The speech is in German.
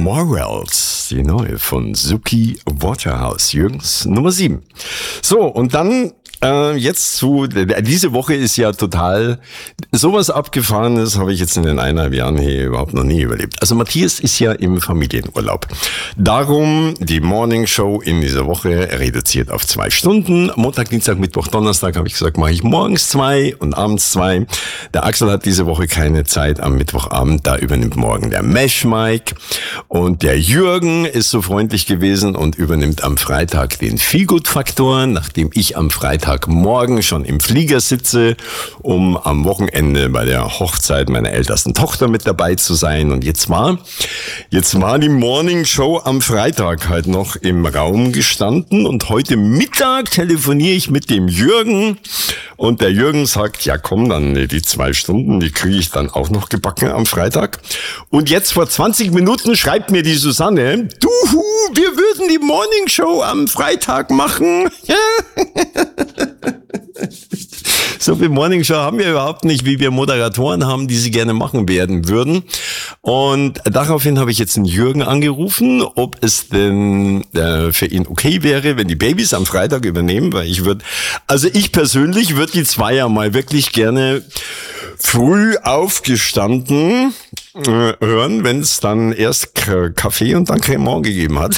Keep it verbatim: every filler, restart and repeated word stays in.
Morals, die neue von Suki Waterhouse, Jürgens Nummer sieben. So, und dann äh, jetzt zu, diese Woche ist ja total, sowas Abgefahrenes habe ich jetzt in den eineinhalb Jahren hier überhaupt noch nie überlebt. Also Matthias ist ja im Familienurlaub. Darum die Morning Show in dieser Woche reduziert auf zwei Stunden. Montag, Dienstag, Mittwoch, Donnerstag habe ich gesagt, mache ich morgens zwei und abends zwei. Der Axel hat diese Woche keine Zeit am Mittwochabend, da übernimmt morgen der Mesh Mike. Und der Jürgen ist so freundlich gewesen und übernimmt am Freitag den Feelgood-Faktor, nachdem ich am Freitagmorgen schon im Flieger sitze, um am Wochenende bei der Hochzeit meiner ältesten Tochter mit dabei zu sein. Und jetzt war, jetzt war die Morning Show am Freitag halt noch im Raum gestanden und heute Mittag telefoniere ich mit dem Jürgen und der Jürgen sagt, ja komm, dann die zwei Stunden, die kriege ich dann auch noch gebacken am Freitag. Und jetzt vor zwanzig Minuten schreibt mir die Susanne, du, wir würden die Morning Show am Freitag machen. So viel Morning Show haben wir überhaupt nicht, wie wir Moderatoren haben, die sie gerne machen werden würden. Und daraufhin habe ich jetzt den Jürgen angerufen, ob es denn äh, für ihn okay wäre, wenn die Babys am Freitag übernehmen, weil ich würde, also ich persönlich würde die zwei ja mal wirklich gerne früh aufgestanden äh, hören, wenn es dann erst K- Kaffee und dann Cremant gegeben hat.